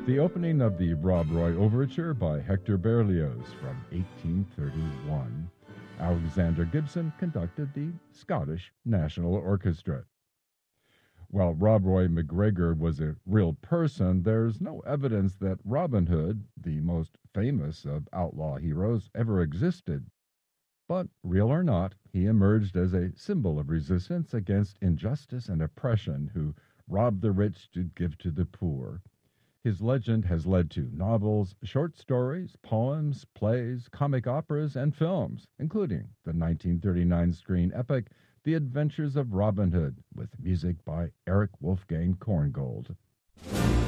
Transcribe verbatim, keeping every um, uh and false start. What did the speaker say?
the opening of the Rob Roy Overture by Hector Berlioz from eighteen thirty-one. Alexander Gibson conducted the Scottish National Orchestra. While Rob Roy McGregor was a real person, there's no evidence that Robin Hood, the most famous of outlaw heroes, ever existed. But, real or not, he emerged as a symbol of resistance against injustice and oppression, who robbed the rich to give to the poor. His legend has led to novels, short stories, poems, plays, comic operas, and films, including the nineteen thirty-nine screen epic The Adventures of Robin Hood, with music by Eric Wolfgang Korngold.